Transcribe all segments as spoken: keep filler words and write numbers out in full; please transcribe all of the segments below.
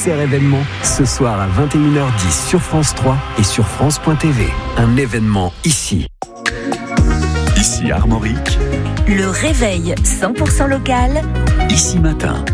Auxerre événement, ce soir à vingt et une heures dix sur France trois et sur France point T V. Un événement ici. Ici Armorique. Le réveil cent pour cent local. Ici matin.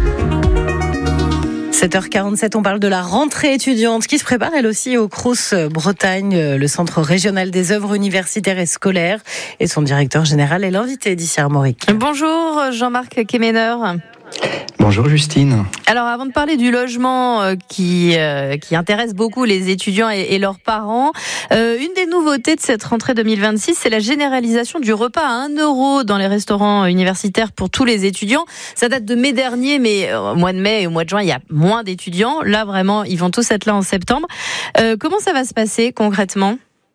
sept heures quarante-sept, on parle de la rentrée étudiante qui se prépare elle aussi au Crous Bretagne, le centre régional des œuvres universitaires et scolaires. Et son directeur général est l'invité d'ici Armorique. Bonjour Jean-Marc Kemener. Bonjour Justine. Alors avant de parler du logement euh, qui, euh, qui intéresse beaucoup les étudiants et, et leurs parents, euh, une des nouveautés de cette rentrée deux mille vingt-six, c'est la généralisation du repas à un euro dans les restaurants universitaires pour tous les étudiants. Ça date de mai dernier, mais au mois de mai et au mois de juin, il y a moins d'étudiants. Là vraiment, ils vont tous être là en septembre. Euh, comment ça va se passer concrètement ?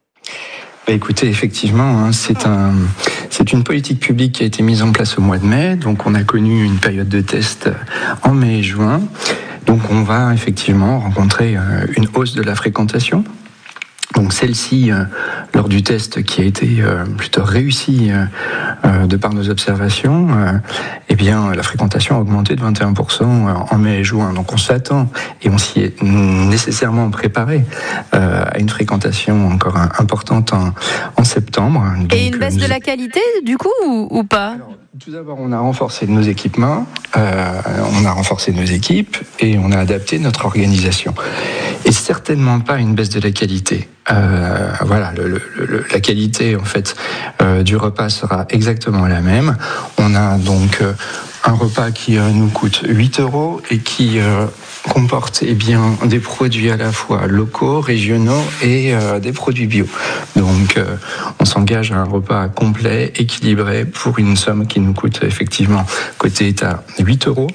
Bah écoutez, effectivement, hein, c'est un, c'est une politique publique qui a été mise en place au mois de mai. Donc, on a connu une période de test en mai et juin. Donc, on va effectivement rencontrer une hausse de la fréquentation. Donc celle-ci, euh, lors du test qui a été euh, plutôt réussi euh, euh, de par nos observations, euh, eh bien la fréquentation a augmenté de vingt et un pour cent en mai et juin. Donc on s'attend et on s'y est nécessairement préparé euh, à une fréquentation encore importante en, en septembre. Donc, et une baisse nous... de la qualité du coup ou, ou pas ? Alors, tout d'abord, on a renforcé nos équipements, euh, on a renforcé nos équipes et on a adapté notre organisation. Et certainement pas une baisse de la qualité. Euh, voilà, le, le, le, la qualité en fait euh, du repas sera exactement la même. On a donc euh, un repas qui euh, nous coûte huit euros et qui euh, comporte eh bien des produits à la fois locaux, régionaux et euh, des produits bio. Donc euh, on s'engage à un repas complet, équilibré pour une somme qui nous coûte effectivement côté État huit euros.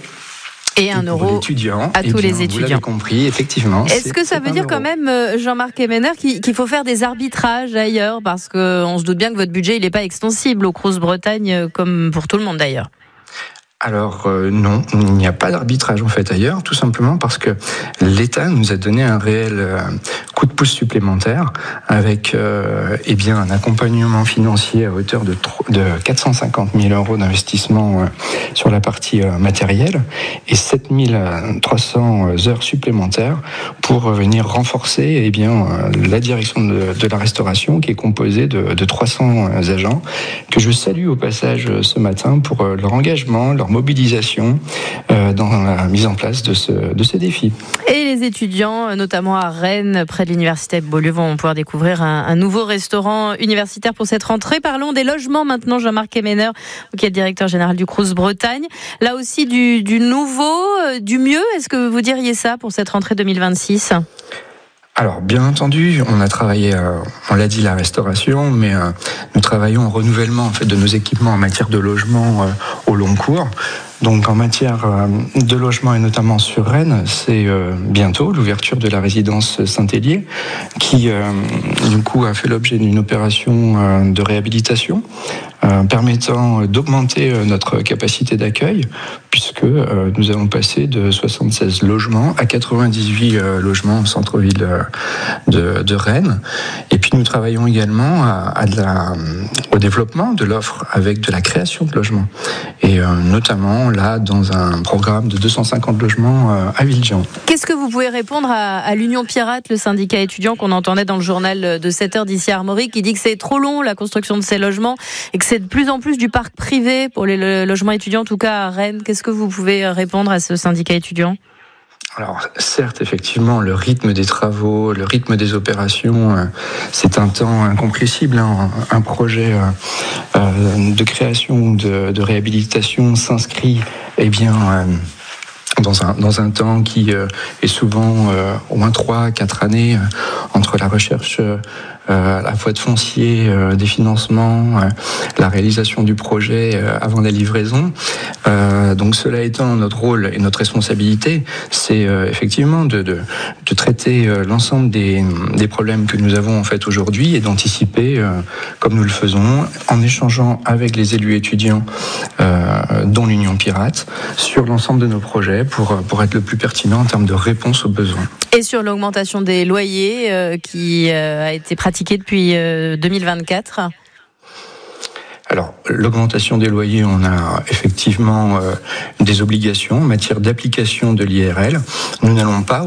Et un euro à tous les étudiants. Vous l'avez compris, effectivement. Est-ce que ça veut dire quand même, Jean-Marc Kemener, qu'il faut faire des arbitrages ailleurs ? Parce qu'on se doute bien que votre budget, il n'est pas extensible au Crous Bretagne, comme pour tout le monde d'ailleurs. Alors euh, non, il n'y a pas d'arbitrage en fait ailleurs, tout simplement parce que l'État nous a donné un réel euh, coup de pouce supplémentaire avec euh, eh bien un accompagnement financier à hauteur de, de quatre cent cinquante mille euros d'investissement euh, sur la partie euh, matérielle et sept mille trois cents heures supplémentaires pour venir renforcer eh bien euh, la direction de, de la restauration qui est composée de, de trois cents agents que je salue au passage ce matin pour euh, leur engagement, leur mobilisation euh, dans la mise en place de ce, de ce défi. Et les étudiants, notamment à Rennes, près de l'université de Beaulieu, vont pouvoir découvrir un, un nouveau restaurant universitaire pour cette rentrée. Parlons des logements maintenant, Jean-Marc Kemener, qui est le directeur général du Crous Bretagne. Là aussi, du, du nouveau, du mieux, est-ce que vous diriez ça pour cette rentrée deux mille vingt-six ? Alors, bien entendu, on a travaillé, euh, on l'a dit, la restauration, mais euh, nous travaillons au renouvellement en fait, de nos équipements en matière de logement euh, au long cours. Donc, en matière euh, de logement et notamment sur Rennes, c'est euh, bientôt l'ouverture de la résidence Saint-Hélier, qui, euh, du coup, a fait l'objet d'une opération euh, de réhabilitation euh, permettant d'augmenter euh, notre capacité d'accueil, puisque euh, nous avons passé de soixante-seize logements à quatre-vingt-dix-huit euh, logements au centre-ville euh, de, de Rennes. Et puis, nous travaillons également à, à de la, au développement de l'offre avec de la création de logements, et euh, notamment là dans un programme de deux cent cinquante logements euh, à Villejean. Qu'est-ce que vous pouvez répondre à, à l'Union Pirate, le syndicat étudiant qu'on entendait dans le journal de sept heures d'ici Armorique, qui dit que c'est trop long la construction de ces logements et que c'est de plus en plus du parc privé pour les le, logements étudiants, en tout cas à Rennes. Qu'est-ce que vous pouvez répondre à ce syndicat étudiant ? Alors certes, effectivement, le rythme des travaux, le rythme des opérations, euh, c'est un temps incompressible. Hein. Un projet euh, euh, de création ou de, de réhabilitation s'inscrit eh bien, euh, dans, un, dans un temps qui euh, est souvent euh, au moins trois à quatre années euh, entre la recherche euh, à la fois de foncier, euh, des financements, euh, la réalisation du projet euh, avant la livraison. Euh, donc cela étant, notre rôle et notre responsabilité, c'est euh, effectivement de, de, de traiter euh, l'ensemble des, des problèmes que nous avons en fait aujourd'hui et d'anticiper, euh, comme nous le faisons, en échangeant avec les élus étudiants, euh, dont l'Union Pirate, sur l'ensemble de nos projets pour, pour être le plus pertinent en termes de réponse aux besoins. Et sur l'augmentation des loyers euh, qui euh, a été pratiquée depuis euh, deux mille vingt-quatre. Alors, l'augmentation des loyers, on a effectivement euh, des obligations en matière d'application de l'I R L. Nous n'allons pas